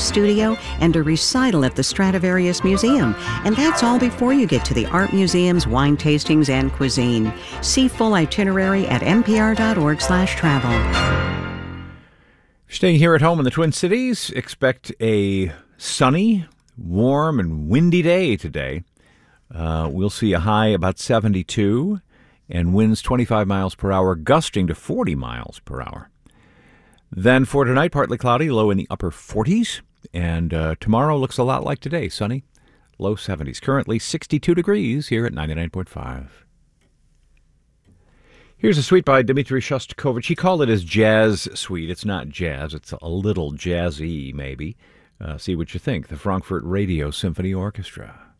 studio and a recital at the Stradivarius Museum. And that's all before you get to the art museums, wine tastings, and cuisine. See full itinerary at npr.org/travel. Staying here at home in the Twin Cities, expect a sunny, warm, and windy day today. We'll see a high about 72 and winds 25 miles per hour, gusting to 40 miles per hour. Then for tonight, partly cloudy, low in the upper 40s. And tomorrow looks a lot like today, sunny, low 70s. Currently 62 degrees here at 99.5. Here's a suite by Dmitri Shostakovich. He called it his jazz suite. It's not jazz. It's a little jazzy, maybe. See what you think. The Frankfurt Radio Symphony Orchestra.